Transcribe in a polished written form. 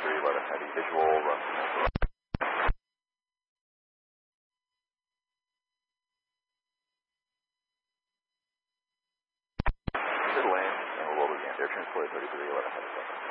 3311 heavy visual, run. Good land, and we'll roll again. Air transport 3311 heavy.